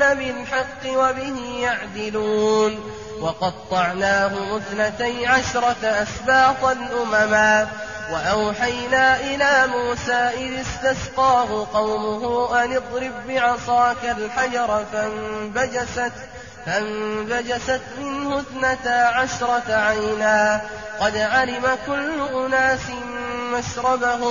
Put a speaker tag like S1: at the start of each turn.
S1: يقولون بالحق وبه يعدلون وقطعناه 12 أسباطا أمما وأوحينا إلى موسى إذ استسقاه قومه أن اضرب بعصاك الحجر فانبجست منه 12 عينا قد علم كل أناس مشربهم